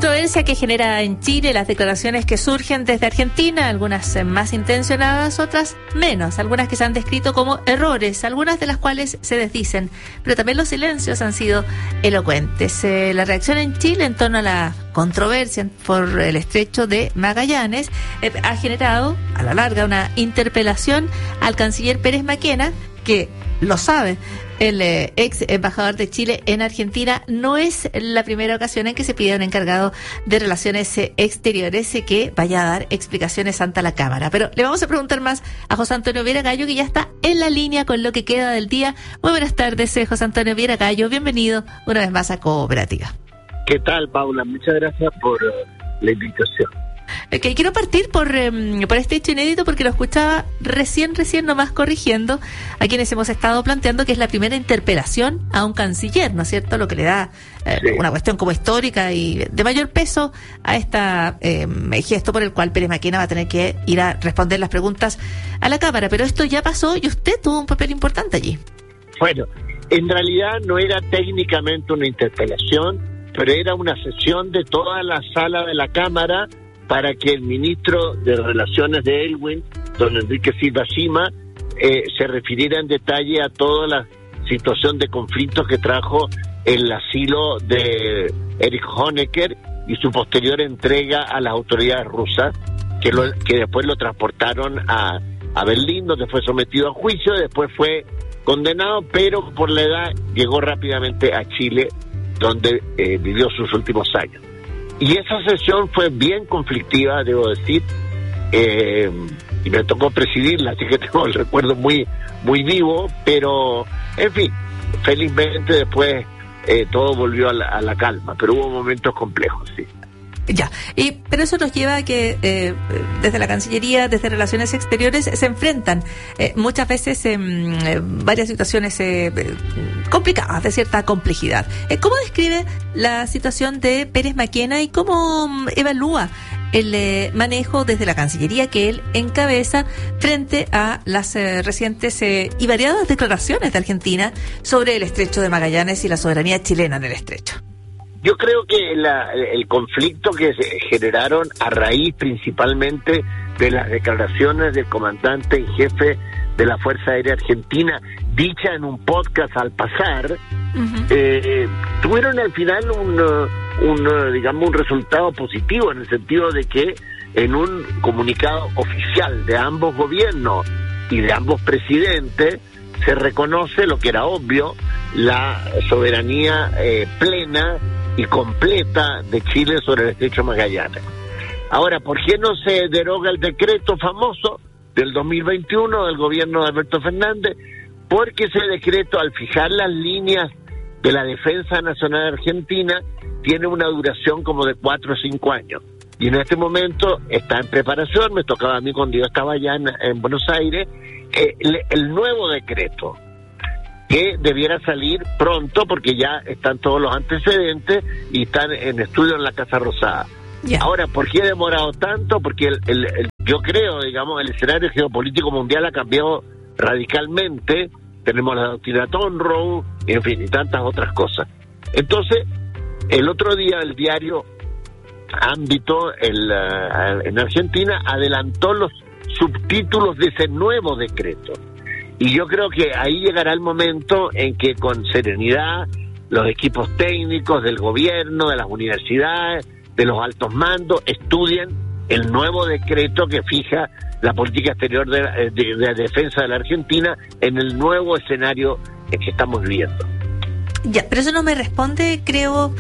controversia que genera en Chile las declaraciones que surgen desde Argentina, algunas más intencionadas, otras menos, algunas que se han descrito como errores, algunas de las cuales se desdicen, pero también los silencios han sido elocuentes. La reacción en Chile en torno a la controversia por el estrecho de Magallanes ha generado a la larga una interpelación al canciller Pérez Mackenna, que lo sabe. El ex embajador de Chile en Argentina. No es la primera ocasión en que se pide a un encargado de relaciones exteriores que vaya a dar explicaciones ante la Cámara. Pero le vamos a preguntar más a José Antonio Viera Gallo, que ya está en la línea con lo que queda del día. Muy buenas tardes, José Antonio Viera Gallo. Bienvenido una vez más a Cooperativa. ¿Qué tal, Paula? Muchas gracias por la invitación. Okay, quiero partir por este hecho inédito, porque lo escuchaba recién nomás corrigiendo a quienes hemos estado planteando que es la primera interpelación a un canciller, ¿no es cierto? Lo que le da una cuestión como histórica y de mayor peso a esta gesto por el cual Pérez Mackenna va a tener que ir a responder las preguntas a la Cámara. Pero esto ya pasó y usted tuvo un papel importante allí. Bueno, en realidad no era técnicamente una interpelación, pero era una sesión de toda la sala de la Cámara para que el ministro de Relaciones de Elwin, don Enrique Silva Cima, se refiriera en detalle a toda la situación de conflictos que trajo el asilo de Erich Honecker y su posterior entrega a las autoridades rusas, que después lo transportaron a Berlín, donde fue sometido a juicio, después fue condenado, pero por la edad llegó rápidamente a Chile, donde vivió sus últimos años. Y esa sesión fue bien conflictiva, debo decir, y me tocó presidirla, así que tengo el recuerdo muy vivo, pero, en fin, felizmente después todo volvió a la calma, pero hubo momentos complejos, sí. Ya, pero eso nos lleva a que desde la Cancillería, desde Relaciones Exteriores, se enfrentan muchas veces varias situaciones complicadas, de cierta complejidad. ¿Cómo describe la situación de Pérez Mackenna y cómo evalúa el manejo desde la Cancillería que él encabeza frente a las recientes y variadas declaraciones de Argentina sobre el estrecho de Magallanes y la soberanía chilena en el estrecho? Yo creo que el conflicto que se generaron a raíz principalmente de las declaraciones del comandante en jefe de la Fuerza Aérea Argentina, dicha en un podcast al pasar, tuvieron al final un resultado positivo, en el sentido de que en un comunicado oficial de ambos gobiernos y de ambos presidentes se reconoce lo que era obvio, la soberanía plena y completa de Chile sobre el estrecho Magallanes. Ahora, ¿por qué no se deroga el decreto famoso del 2021 del gobierno de Alberto Fernández? Porque ese decreto, al fijar las líneas de la defensa nacional argentina, tiene una duración como de 4 o 5 años. Y en este momento está en preparación, me tocaba a mí cuando yo estaba allá en Buenos Aires, el nuevo decreto, que debiera salir pronto porque ya están todos los antecedentes y están en estudio en la Casa Rosada. Yeah. Ahora, ¿por qué ha demorado tanto? Porque yo creo, digamos, el escenario geopolítico mundial ha cambiado radicalmente. Tenemos la doctrina Monroe, en fin, y tantas otras cosas. Entonces, el otro día el diario Ámbito en Argentina adelantó los subtítulos de ese nuevo decreto. Y yo creo que ahí llegará el momento en que con serenidad los equipos técnicos del gobierno, de las universidades, de los altos mandos, estudien el nuevo decreto que fija la política exterior de defensa de la Argentina en el nuevo escenario en que estamos viviendo. Ya, pero eso no me responde, creo,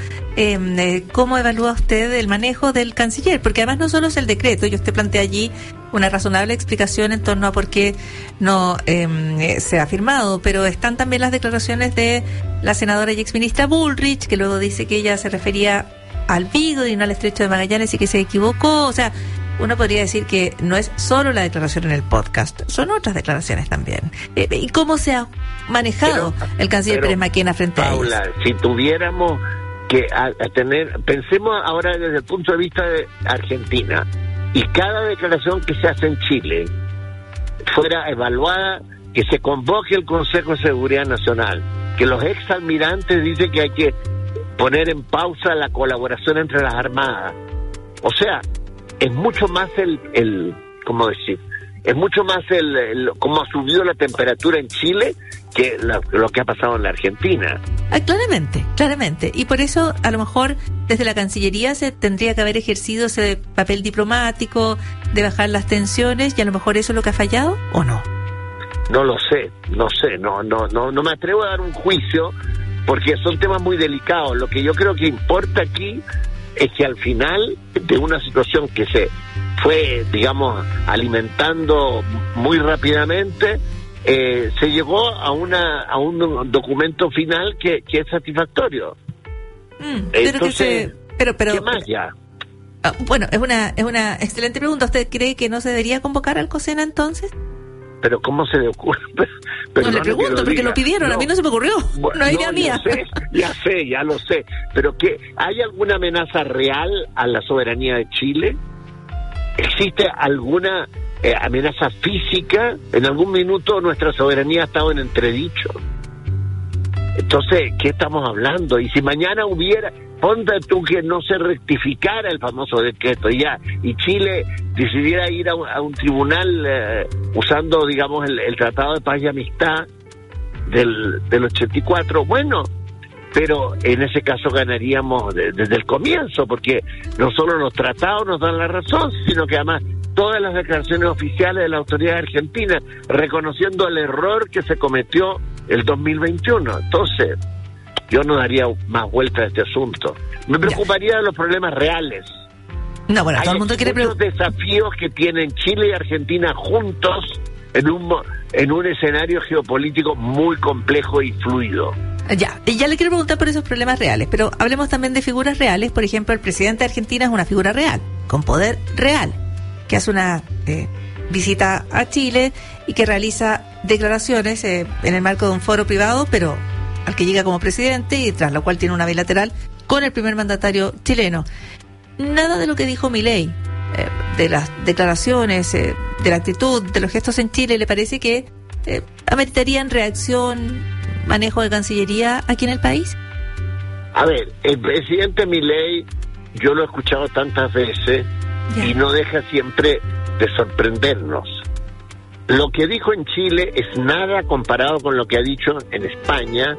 cómo evalúa usted el manejo del canciller, porque además no solo es el decreto, y usted plantea allí una razonable explicación en torno a por qué no se ha firmado, pero están también las declaraciones de la senadora y exministra Bullrich, que luego dice que ella se refería al Vigo y no al estrecho de Magallanes y que se equivocó. O sea, uno podría decir que no es solo la declaración en el podcast, son otras declaraciones también. ¿Y cómo se ha manejado el canciller Pérez Mackenna frente a ellos? Paula, si tuviéramos que pensemos ahora desde el punto de vista de Argentina, y cada declaración que se hace en Chile fuera evaluada, que se convoque el Consejo de Seguridad Nacional, que los exalmirantes dicen que hay que poner en pausa la colaboración entre las armadas. O sea, es mucho más ¿cómo decir? Es mucho más cómo ha subido la temperatura en Chile que lo que ha pasado en la Argentina. Claramente. Y por eso, a lo mejor, desde la Cancillería se tendría que haber ejercido ese papel diplomático de bajar las tensiones, y a lo mejor eso es lo que ha fallado, ¿o no? No lo sé, no me atrevo a dar un juicio, porque son temas muy delicados. Lo que yo creo que importa aquí es que al final de una situación que se fue, digamos, alimentando muy rápidamente, se llegó a un documento final que es satisfactorio. Entonces, ¿qué más ya? Bueno, es una excelente pregunta. ¿Usted cree que no se debería convocar al COSENA entonces? Pero ¿cómo se le ocurre? No le pregunto, porque lo pidieron, no, a mí no se me ocurrió. Bueno, no hay idea mía. Ya lo sé. Pero ¿hay alguna amenaza real a la soberanía de Chile? ¿Existe alguna amenaza física? En algún minuto nuestra soberanía ha estado en entredicho. Entonces, ¿qué estamos hablando? Y si mañana ponte tú que no se rectificara el famoso decreto y Chile decidiera ir a un tribunal usando, digamos, el Tratado de Paz y Amistad del 84, bueno, pero en ese caso ganaríamos desde el comienzo, porque no solo los tratados nos dan la razón, sino que además todas las declaraciones oficiales de la autoridad argentina reconociendo el error que se cometió el 2021. Entonces, yo no daría más vuelta a este asunto. Me preocuparía de los problemas reales. No, bueno, todo el mundo quiere muchos desafíos que tienen Chile y Argentina juntos en un escenario geopolítico muy complejo y fluido. Ya le quiero preguntar por esos problemas reales, pero hablemos también de figuras reales. Por ejemplo, el presidente de Argentina es una figura real, con poder real, que hace una visita a Chile y que realiza declaraciones en el marco de un foro privado, pero al que llega como presidente, y tras lo cual tiene una bilateral con el primer mandatario chileno. Nada de lo que dijo Milei, de las declaraciones, de la actitud, de los gestos en Chile, ¿le parece que ameritarían reacción, manejo de Cancillería aquí en el país? A ver, el presidente Milei, yo lo he escuchado tantas veces y no deja siempre de sorprendernos. Lo que dijo en Chile es nada comparado con lo que ha dicho en España,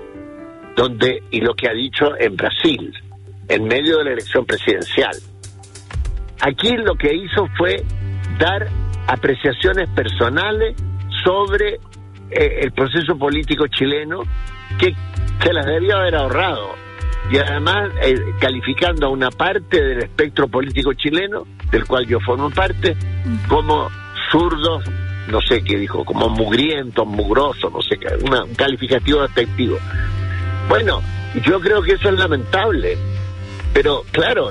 y lo que ha dicho en Brasil, en medio de la elección presidencial. Aquí lo que hizo fue dar apreciaciones personales sobre el proceso político chileno que se las debía haber ahorrado, y además calificando a una parte del espectro político chileno, del cual yo formo parte, como zurdos, no sé qué dijo, como mugrientos, mugrosos, no sé qué, un calificativo despectivo. Bueno, yo creo que eso es lamentable, pero claro,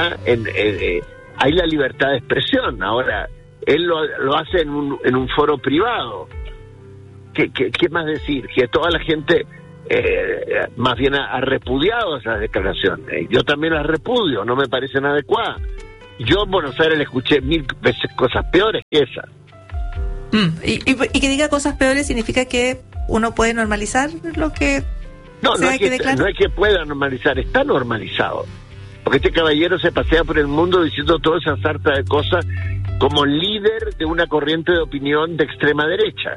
hay la libertad de expresión. Ahora, él lo hace en un foro privado. ¿Qué más decir? Que toda la gente más bien ha repudiado esas declaraciones. Yo también las repudio, no me parecen adecuadas. Yo en Buenos Aires le escuché 1000 veces cosas peores que esas. Y que diga cosas peores significa que uno puede normalizar lo que... No es que pueda normalizar, está normalizado. Porque este caballero se pasea por el mundo diciendo toda esa sarta de cosas como líder de una corriente de opinión de extrema derecha.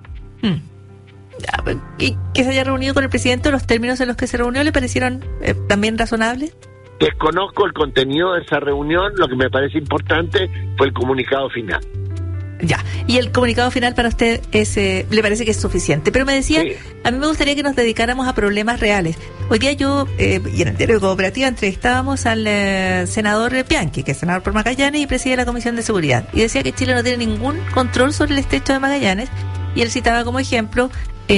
¿Y que se haya reunido con el presidente, los términos en los que se reunió le parecieron también razonables? Desconozco el contenido de esa reunión, lo que me parece importante fue el comunicado final. Y el comunicado final para usted le parece que es suficiente. Pero me decía, sí. A mí me gustaría que nos dedicáramos a problemas reales. Hoy día yo, y en el diario de Cooperativa, entrevistábamos al senador Bianchi, que es senador por Magallanes y preside la Comisión de Seguridad. Y decía que Chile no tiene ningún control sobre el estrecho de Magallanes. Y él citaba como ejemplo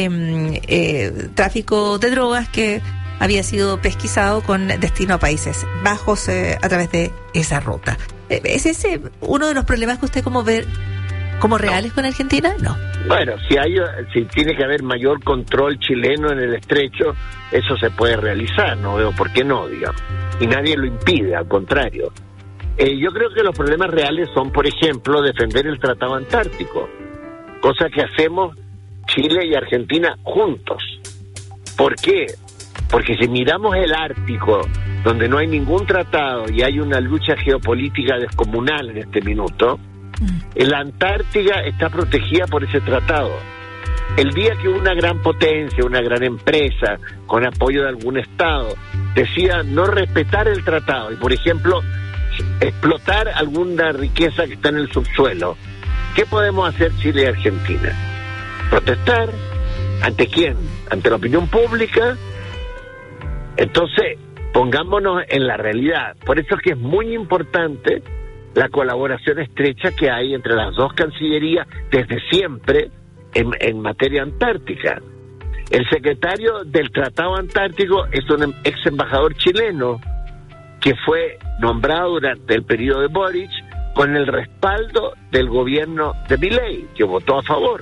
tráfico de drogas que había sido pesquisado con destino a Países Bajos a través de esa ruta. ¿Es ese uno de los problemas que usted ve como reales con Argentina? No. Bueno, si tiene que haber mayor control chileno en el estrecho, eso se puede realizar, no veo por qué no, digamos. Y nadie lo impide, al contrario. Yo creo que los problemas reales son, por ejemplo, defender el Tratado Antártico, cosa que hacemos Chile y Argentina juntos. ¿Por qué? Porque si miramos el Ártico, donde no hay ningún tratado y hay una lucha geopolítica descomunal en este minuto, la Antártica está protegida por ese tratado. El día que una gran potencia, una gran empresa, con apoyo de algún Estado, decida no respetar el tratado y, por ejemplo, explotar alguna riqueza que está en el subsuelo, ¿qué podemos hacer Chile y Argentina? ¿Protestar? ¿Ante quién? ¿Ante la opinión pública? Entonces, pongámonos en la realidad. Por eso es que es muy importante la colaboración estrecha que hay entre las dos cancillerías desde siempre en materia antártica. El secretario del Tratado Antártico es un ex embajador chileno que fue nombrado durante el periodo de Boric con el respaldo del gobierno de Milei, que votó a favor.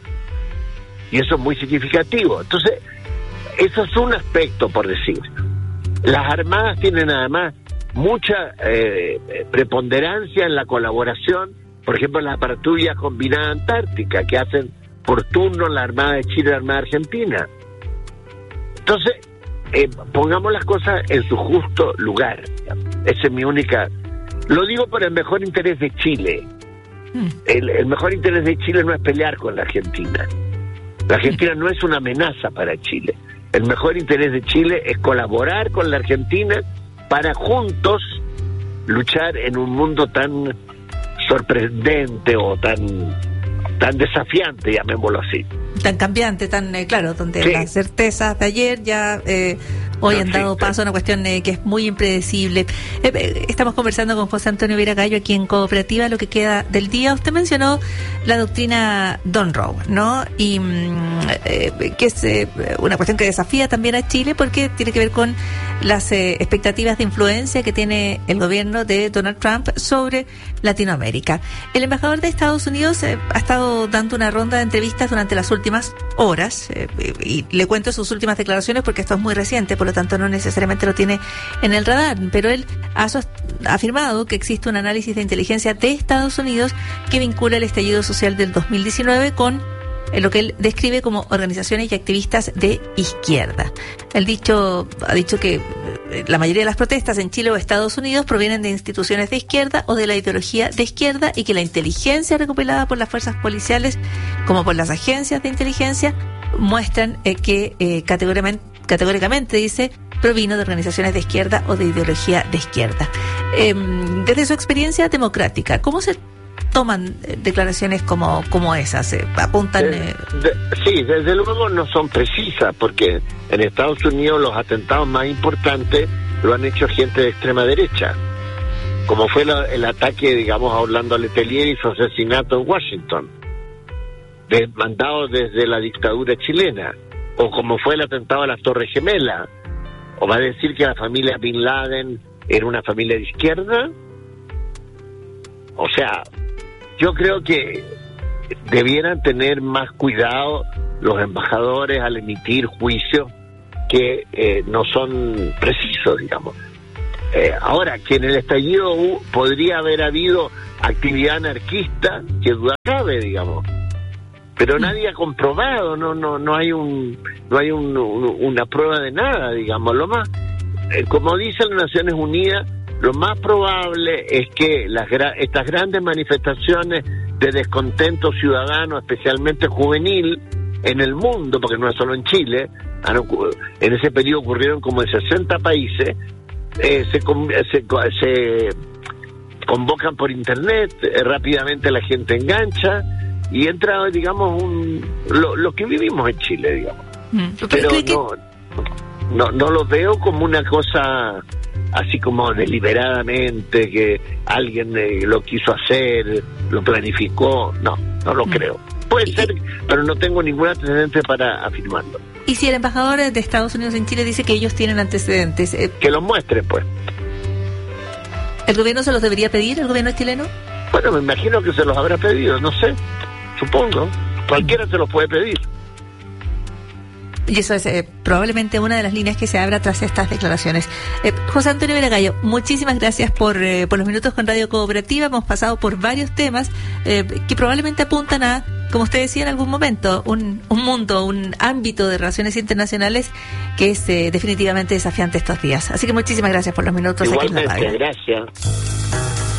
Y eso es muy significativo. Entonces, eso es un aspecto, por decir. Las Armadas tienen además mucha preponderancia en la colaboración, por ejemplo, en la patrulla combinada antártica, que hacen por turno la Armada de Chile y la Armada Argentina. Entonces, pongamos las cosas en su justo lugar. Esa es mi única... Lo digo por el mejor interés de Chile. El mejor interés de Chile no es pelear con la Argentina. La Argentina no es una amenaza para Chile. El mejor interés de Chile es colaborar con la Argentina para juntos luchar en un mundo tan sorprendente o tan desafiante, llamémoslo así. Tan cambiante, tan claro, donde sí, las certezas de ayer ya hoy han dado paso a una cuestión que es muy impredecible. Estamos conversando con José Antonio Vera Gallo aquí en Cooperativa, lo que queda del día. Usted mencionó la doctrina Monroe, ¿no? Y que es una cuestión que desafía también a Chile porque tiene que ver con las expectativas de influencia que tiene el gobierno de Donald Trump sobre Latinoamérica. El embajador de Estados Unidos ha estado dando una ronda de entrevistas durante las últimas horas y le cuento sus últimas declaraciones porque esto es muy reciente, por lo tanto no necesariamente lo tiene en el radar, pero él ha afirmado que existe un análisis de inteligencia de Estados Unidos que vincula el estallido social del 2019 con lo que él describe como organizaciones y activistas de izquierda. Ha dicho que la mayoría de las protestas en Chile o Estados Unidos provienen de instituciones de izquierda o de la ideología de izquierda y que la inteligencia recopilada por las fuerzas policiales como por las agencias de inteligencia muestran que categóricamente dice provino de organizaciones de izquierda o de ideología de izquierda. Desde su experiencia democrática, ¿cómo se toman declaraciones como esas? Apuntan... Sí, desde luego no son precisas, porque en Estados Unidos los atentados más importantes lo han hecho gente de extrema derecha, como fue el ataque, digamos, a Orlando Letelier y su asesinato en Washington, mandado desde la dictadura chilena, o como fue el atentado a las Torres Gemelas. ¿O va a decir que la familia Bin Laden era una familia de izquierda? O sea, yo creo que debieran tener más cuidado los embajadores al emitir juicios que no son precisos, digamos. Ahora, que en el estallido podría haber habido actividad anarquista, que duda cabe, digamos. Pero nadie ha comprobado, no hay una prueba de nada, digamos. Lo más, como dicen las Naciones Unidas, lo más probable es que estas grandes manifestaciones de descontento ciudadano, especialmente juvenil, en el mundo, porque no es solo en Chile, en ese periodo ocurrieron como en 60 países, se convocan por internet, rápidamente la gente engancha y entra, digamos, lo que vivimos en Chile, digamos. Pero no lo veo como una cosa así como deliberadamente que alguien lo quiso hacer, lo planificó. No lo creo. Puede ser, pero no tengo ningún antecedente para afirmarlo. ¿Y si el embajador de Estados Unidos en Chile dice que ellos tienen antecedentes? Que los muestren, pues. ¿El gobierno se los debería pedir, el gobierno chileno? Bueno, me imagino que se los habrá pedido, no sé. Supongo. Cualquiera se los puede pedir. Y eso es probablemente una de las líneas que se abra tras estas declaraciones. José Antonio Vera Gallo, muchísimas gracias por los minutos con Radio Cooperativa. Hemos pasado por varios temas que probablemente apuntan a como usted decía en algún momento, un mundo, un ámbito de relaciones internacionales que es definitivamente desafiante estos días. Así que muchísimas gracias por los minutos. Igualmente, aquí en la radio. Gracias.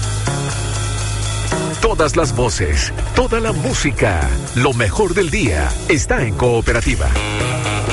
Todas las voces, toda la música, lo mejor del día está en Cooperativa.